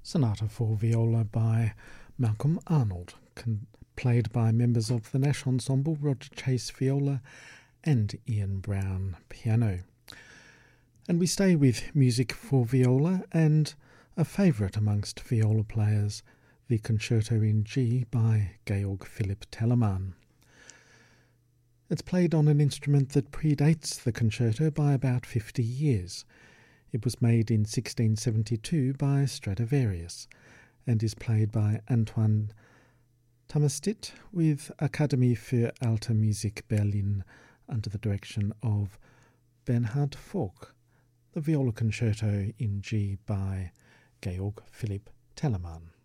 Sonata for Viola by Malcolm Arnold, played by members of the Nash Ensemble, Roger Chase viola and Ian Brown piano. And we stay with music for viola and a favourite amongst viola players, the Concerto in G by Georg Philipp Telemann. It's played on an instrument that predates the concerto by about 50 years. It was made in 1672 by Stradivarius and is played by Antoine Tamastit with Akademie für Alte Musik Berlin under the direction of Bernhard Vogt, the viola concerto in G by Georg Philipp Telemann.